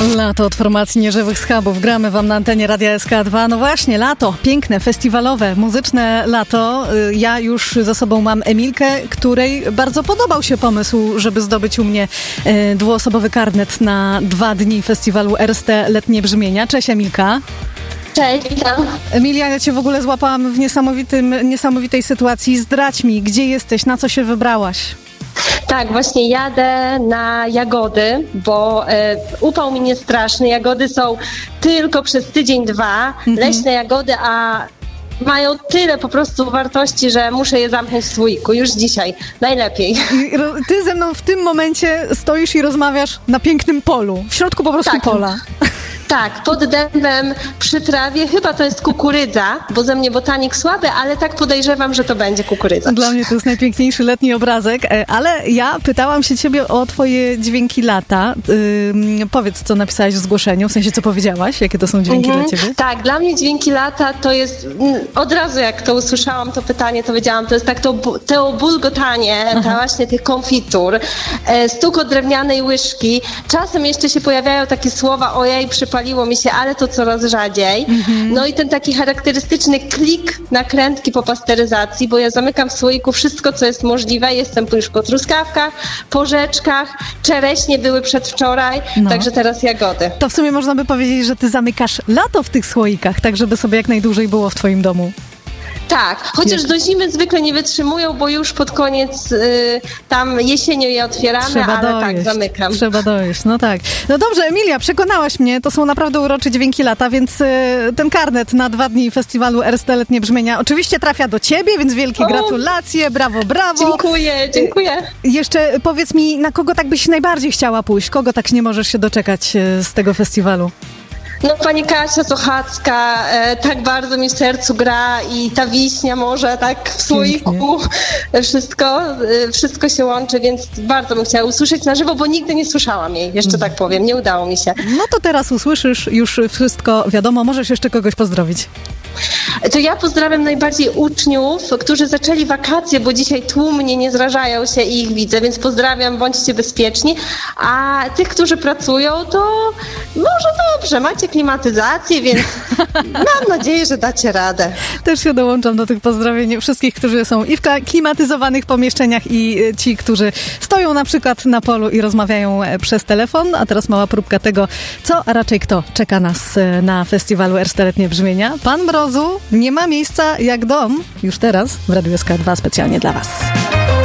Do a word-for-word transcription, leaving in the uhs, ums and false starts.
Lato od formacji Nieżywych Schabów. Gramy wam na antenie Radia S K dwa. No właśnie, lato. Piękne, festiwalowe, muzyczne lato. Ja już za sobą mam Emilkę, której bardzo podobał się pomysł, żeby zdobyć u mnie dwuosobowy karnet na dwa dni festiwalu Erste Letnie Brzmienia. Cześć, Emilka. Cześć, witam. Emilia, ja cię w ogóle złapałam w niesamowitym, niesamowitej sytuacji. Zdradź mi, gdzie jesteś, na co się wybrałaś? Tak, właśnie jadę na jagody, bo e, upał mi nie straszny. Jagody są tylko przez tydzień, dwa. Mhm. Leśne jagody, a mają tyle po prostu wartości, że muszę je zamknąć w słoiku. Już dzisiaj. Najlepiej. I ty ze mną w tym momencie stoisz i rozmawiasz na pięknym polu. W środku po prostu tak. pola. Tak, pod dębem, przy trawie, chyba to jest kukurydza, bo ze mnie botanik słaby, ale tak podejrzewam, że to będzie kukurydza. Dla mnie to jest najpiękniejszy letni obrazek, ale ja pytałam się ciebie o twoje dźwięki lata. Yy, powiedz, co napisałaś w zgłoszeniu, w sensie, co powiedziałaś, jakie to są dźwięki mhm. dla ciebie? Tak, dla mnie dźwięki lata to jest, od razu jak to usłyszałam, to pytanie, to wiedziałam, to jest tak to, to bulgotanie, ta właśnie tych konfitur, stuk od drewnianej łyżki. Czasem jeszcze się pojawiają takie słowa, ojej, przypaliło mi się, ale to coraz rzadziej. Mm-hmm. No i ten taki charakterystyczny klik nakrętki po pasteryzacji, bo ja zamykam w słoiku wszystko, co jest możliwe. Jestem już po truskawkach, po rzeczkach, czereśnie były przedwczoraj, no. Także teraz jagody. To w sumie można by powiedzieć, że ty zamykasz lato w tych słoikach, tak żeby sobie jak najdłużej było w twoim domu. Tak, chociaż do zimy zwykle nie wytrzymują, bo już pod koniec y, tam jesienią je otwieramy, Trzeba ale dojeść, tak, zamykam. Trzeba dojeść, no tak. No dobrze, Emilia, przekonałaś mnie, to są naprawdę urocze dźwięki lata, więc y, ten karnet na dwa dni festiwalu Erste Letnie Brzmienia oczywiście trafia do ciebie, więc wielkie o, gratulacje, brawo, brawo. Dziękuję, dziękuję. Y, jeszcze powiedz mi, na kogo tak byś najbardziej chciała pójść? Kogo tak nie możesz się doczekać y, z tego festiwalu? No pani Kasia Sochacka e, tak bardzo mi w sercu gra i ta wiśnia może tak w słoiku, wszystko, e, wszystko się łączy, więc bardzo bym chciała usłyszeć na żywo, bo nigdy nie słyszałam jej, jeszcze tak powiem, nie udało mi się. No to teraz usłyszysz, już wszystko wiadomo, możesz jeszcze kogoś pozdrowić. To ja pozdrawiam najbardziej uczniów, którzy zaczęli wakacje, bo dzisiaj tłumnie nie zrażają się i ich widzę, więc pozdrawiam, bądźcie bezpieczni. A tych, którzy pracują, to może dobrze, macie klimatyzację, więc mam nadzieję, że dacie radę. Też się dołączam do tych pozdrowień wszystkich, którzy są i w klimatyzowanych pomieszczeniach i ci, którzy stoją na przykład na polu i rozmawiają przez telefon. A teraz mała próbka tego, co, a raczej kto czeka nas na festiwalu Erste Letnie Brzmienia. Pan Mrozu, nie ma miejsca jak dom. Już teraz w Radiu S K dwa specjalnie dla was.